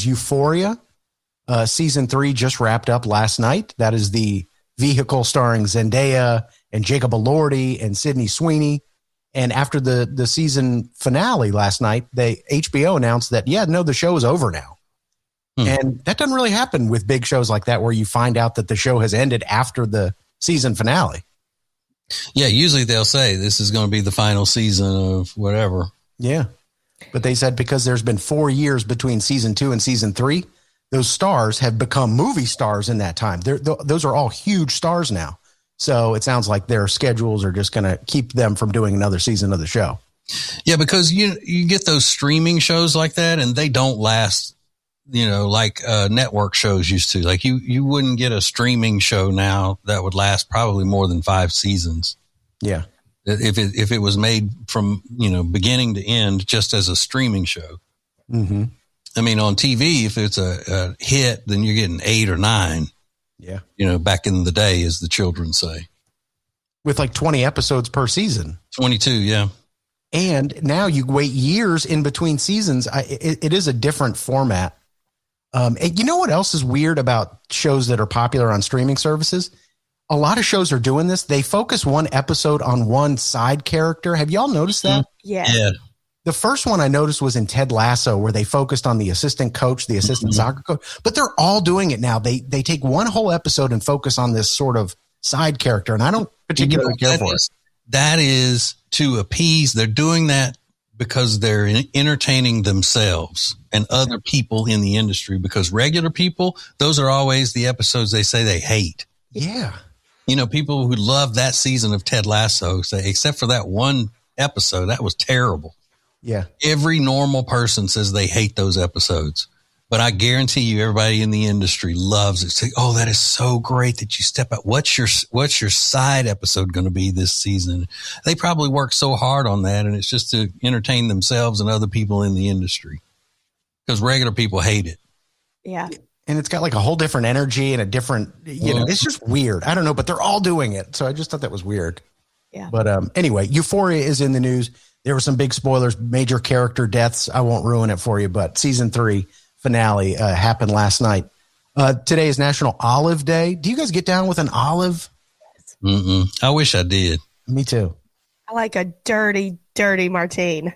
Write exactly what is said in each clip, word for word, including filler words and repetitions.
Euphoria. Uh, season three just wrapped up last night. That is the vehicle starring Zendaya and Jacob Elordi and Sydney Sweeney. And after the, the season finale last night, they H B O announced that, yeah, no, the show is over now. Hmm. And that doesn't really happen with big shows like that, where you find out that the show has ended after the season finale. Yeah, usually they'll say this is going to be the final season of whatever. Yeah. But they said because there's been four years between season two and season three, those stars have become movie stars in that time. They're, th- those are all huge stars now. So it sounds like their schedules are just going to keep them from doing another season of the show. Yeah, because you you get those streaming shows like that, and they don't last, you know, like uh, network shows used to. Like you, you wouldn't get a streaming show now that would last probably more than five seasons. Yeah. If it if it was made from, you know, beginning to end just as a streaming show. Mm-hmm. I mean, on T V, if it's a, a hit, then you're getting eight or nine. Yeah. You know, back in the day, as the children say. With like twenty episodes per season. twenty-two, yeah. And now you wait years in between seasons. I, it, it is a different format. Um, and you know what else is weird about shows that are popular on streaming services? A lot of shows are doing this. They focus one episode on one side character. Have y'all noticed that? Yeah. Yeah. The first one I noticed was in Ted Lasso, where they focused on the assistant coach, the assistant mm-hmm. soccer coach, but they're all doing it now. They, they take one whole episode and focus on this sort of side character. And I don't particularly you know, care for is, it. That is to appease. They're doing that because they're entertaining themselves and other people in the industry, because regular people, those are always the episodes they say they hate. Yeah. You know, people who love that season of Ted Lasso say, except for that one episode, that was terrible. Yeah. Every normal person says they hate those episodes, but I guarantee you everybody in the industry loves it. Say, oh, that is so great that you step out. What's your, what's your side episode going to be this season? They probably work so hard on that, and it's just to entertain themselves and other people in the industry, because regular people hate it. Yeah. And it's got like a whole different energy and a different, you know, it's just weird. I don't know, but they're all doing it. So I just thought that was weird. Yeah. But um, anyway, Euphoria is in the news. There were some big spoilers, major character deaths. I won't ruin it for you, but season three finale uh, happened last night. Uh, today is National Olive Day. Do you guys get down with an olive? Mm-mm. I wish I did. Me too. I like a dirty, dirty martini.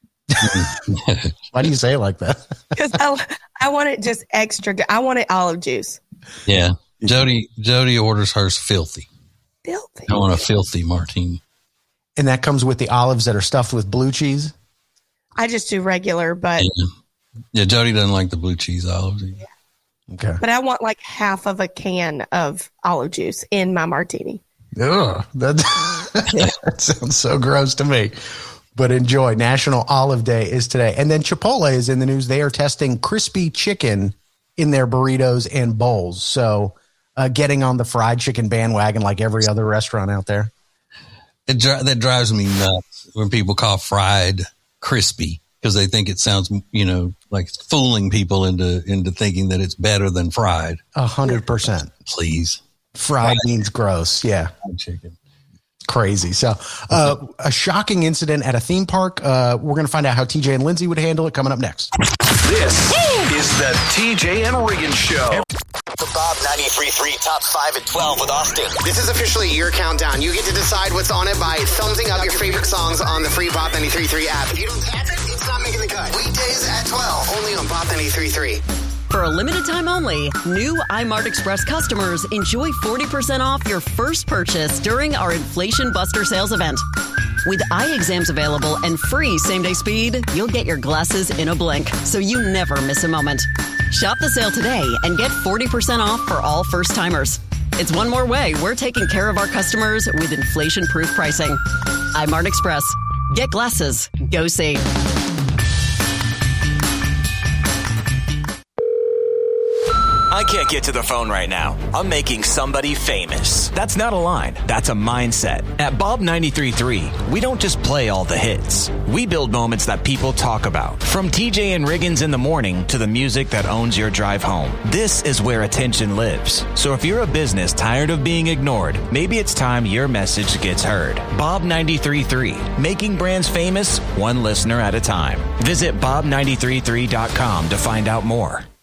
Why do you say it like that? Because I, I want it just extra. I want it olive juice. Yeah. Jody, Jody orders hers filthy. Filthy. I want a filthy martini. And that comes with the olives that are stuffed with blue cheese? I just do regular, but. Yeah, yeah, Jody doesn't like the blue cheese olives. Yeah. Okay. But I want like half of a can of olive juice in my martini. Ugh, that, that sounds so gross to me. But enjoy. National Olive Day is today. And then Chipotle is in the news. They are testing crispy chicken in their burritos and bowls. So uh, getting on the fried chicken bandwagon like every other restaurant out there. It dri- that drives me nuts when people call fried crispy, because they think it sounds, you know, like fooling people into into thinking that it's better than fried. A hundred percent. Please. Fried means gross. Yeah. Fried chicken. Crazy. So uh, a shocking incident at a theme park. Uh, we're going to find out how T J and Lindsay would handle it coming up next. This is the T J and Riggins Show. The Bob ninety-three point three Top five at twelve with Austin. This is officially your countdown. You get to decide what's on it by thumbsing up your favorite songs on the free Bob ninety-three point three app. If you don't tap it, it's not making the cut. Weekdays at twelve, only on Bob ninety-three point three. For a limited time only, new iMart Express customers enjoy forty percent off your first purchase during our Inflation Buster sales event. With eye exams available and free same-day speed, you'll get your glasses in a blink, so you never miss a moment. Shop the sale today and get forty percent off for all first-timers. It's one more way we're taking care of our customers with inflation-proof pricing. iMart Express. Get glasses. Go see. I can't get to the phone right now. I'm making somebody famous. That's not a line. That's a mindset. At Bob ninety-three point three, we don't just play all the hits. We build moments that people talk about. From T J and Riggins in the morning to the music that owns your drive home. This is where attention lives. So if you're a business tired of being ignored, maybe it's time your message gets heard. Bob ninety-three point three, making brands famous one listener at a time. Visit bob ninety-three point three dot com to find out more.